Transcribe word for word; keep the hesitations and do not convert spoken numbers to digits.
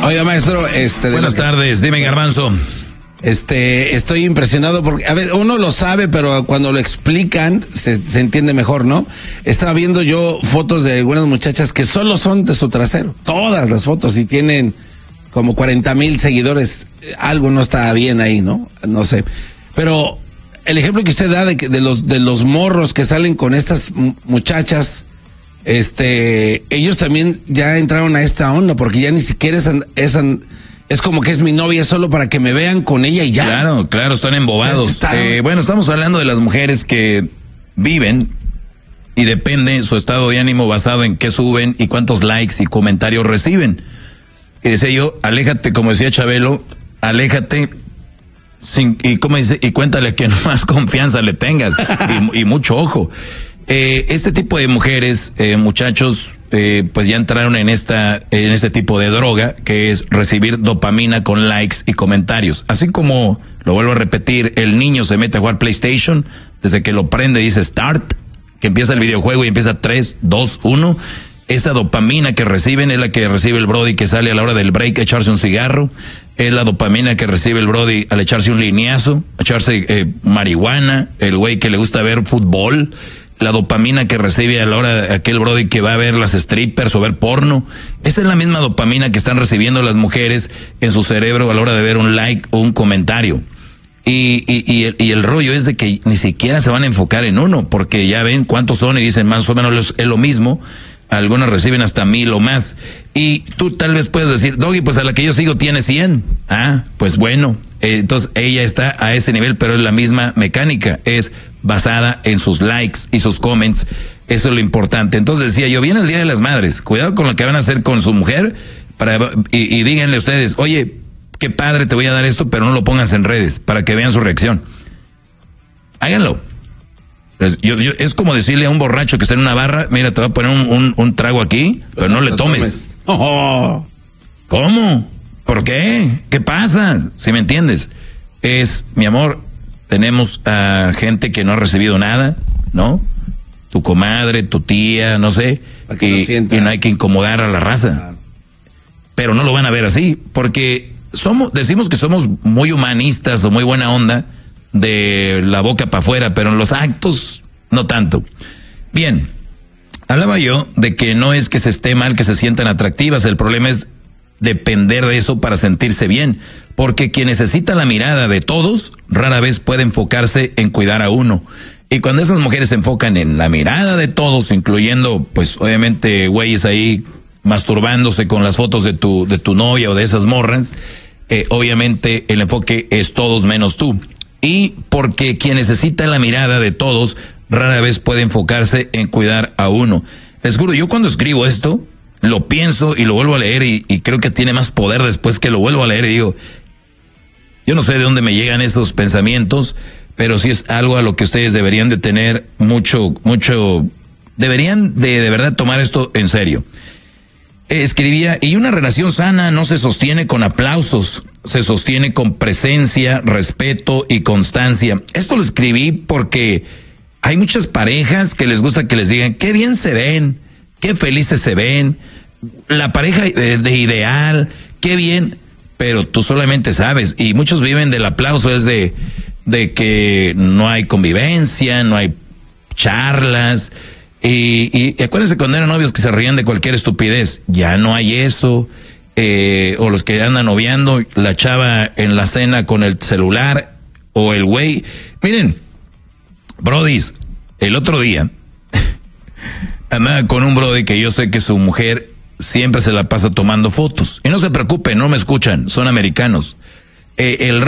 Oiga, maestro, este... Buenas tardes, dime, Garbanzo. Este, estoy impresionado porque, a ver, uno lo sabe, pero cuando lo explican se, se entiende mejor, ¿no? Estaba viendo yo fotos de algunas muchachas que solo son de su trasero, todas las fotos, y tienen como cuarenta mil seguidores. Algo no está bien ahí, ¿no? No sé. Pero el ejemplo que usted da de, de los de los morros que salen con estas muchachas, este, ellos también ya entraron a esta onda, porque ya ni siquiera es, es, es como que es mi novia solo para que me vean con ella y ya. Claro, claro, están embobados. Está... Eh, bueno, estamos hablando de las mujeres que viven y depende su estado de ánimo basado en qué suben y cuántos likes y comentarios reciben. Y decía yo, aléjate, como decía Chabelo, aléjate sin, y como dice, y cuéntale que no más confianza le tengas y, y mucho ojo. Eh, este tipo de mujeres, eh, muchachos, eh, pues ya entraron en esta, en este tipo de droga, que es recibir dopamina con likes y comentarios. Así como, lo vuelvo a repetir, el niño se mete a jugar PlayStation, desde que lo prende dice start, que empieza el videojuego y empieza tres, dos, uno. Esa dopamina que reciben es la que recibe el brody que sale a la hora del break a echarse un cigarro, es la dopamina que recibe el brody al echarse un lineazo, a echarse eh, marihuana, el güey que le gusta ver fútbol, la dopamina que recibe a la hora de aquel brody que va a ver las strippers o ver porno. Esa es la misma dopamina que están recibiendo las mujeres en su cerebro a la hora de ver un like o un comentario. Y, y, y, el, y el rollo es de que ni siquiera se van a enfocar en uno, porque ya ven cuántos son y dicen más o menos es lo mismo. Algunos reciben hasta mil o más. Y tú tal vez puedes decir, Doggy, pues a la que yo sigo tiene cien. Ah, pues bueno. Eh, entonces ella está a ese nivel, pero es la misma mecánica. Es basada en sus likes y sus comments. Eso es lo importante. Entonces decía yo, viene el Día de las Madres. Cuidado con lo que van a hacer con su mujer. Para, y, y díganle ustedes, oye, qué padre, te voy a dar esto, pero no lo pongas en redes para que vean su reacción. Háganlo. Yo, yo, es como decirle a un borracho que está en una barra, mira, te va a poner un, un, un trago aquí, pero no, no le tomes. tomes. Oh. ¿Cómo? ¿Por qué? ¿Qué pasa? Si me entiendes. Es, mi amor, tenemos a gente que no ha recibido nada, ¿no? Tu comadre, tu tía, no sé, y, y no hay que incomodar a la raza. Ah. Pero no lo van a ver así, porque somos, decimos que somos muy humanistas o muy buena onda, de la boca para afuera, pero en los actos no tanto. Bien, hablaba yo de que no es que se esté mal que se sientan atractivas, el problema es depender de eso para sentirse bien, porque quien necesita la mirada de todos rara vez puede enfocarse en cuidar a uno. Y cuando esas mujeres se enfocan en la mirada de todos, incluyendo pues obviamente güeyes ahí masturbándose con las fotos de tu, de tu novia o de esas morras, eh, obviamente el enfoque es todos menos tú. Y porque quien necesita la mirada de todos rara vez puede enfocarse en cuidar a uno. Les juro, yo cuando escribo esto, lo pienso y lo vuelvo a leer y, y creo que tiene más poder después que lo vuelvo a leer y digo, yo no sé de dónde me llegan estos pensamientos, pero sí es algo a lo que ustedes deberían de tener mucho, mucho, deberían de de verdad tomar esto en serio. Escribía, y una relación sana no se sostiene con aplausos, se sostiene con presencia, respeto y constancia. Esto lo escribí porque hay muchas parejas que les gusta que les digan, qué bien se ven, qué felices se ven, la pareja de, de ideal, qué bien, pero tú solamente sabes, y muchos viven del aplauso, es de, de que no hay convivencia, no hay charlas. Y, y, y acuérdense cuando eran novios que se reían de cualquier estupidez, ya no hay eso, eh, o los que andan noviando, la chava en la cena con el celular, o el güey. Miren, brodis, el otro día, andaba con un brody que yo sé que su mujer siempre se la pasa tomando fotos, y no se preocupen, no me escuchan, son americanos. Eh, el